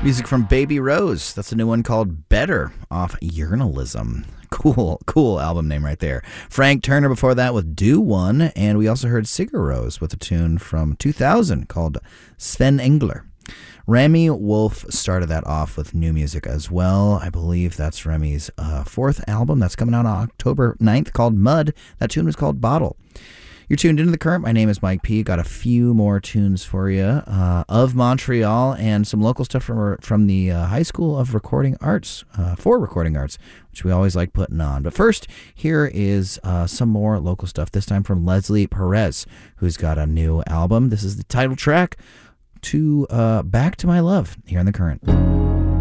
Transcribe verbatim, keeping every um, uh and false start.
Music from Baby Rose. That's a new one called Better off Journalism. Cool, cool album name right there. Frank Turner before that with Do One, and we also heard Sigur Rós with a tune from two thousand called Sven Engler. Remi Wolf started that off with new music as well. I believe that's Remi's uh, fourth album that's coming out on October ninth called Mud. That tune was called Bottle. You're tuned into The Current. My name is Mike P. Got a few more tunes for you uh, of Montreal and some local stuff from from the uh, High School of Recording Arts, uh, for Recording Arts, which we always like putting on. But first, here is uh, some more local stuff, this time from Leslie Perez, who's got a new album. This is the title track to uh, Back to My Love here in The Current.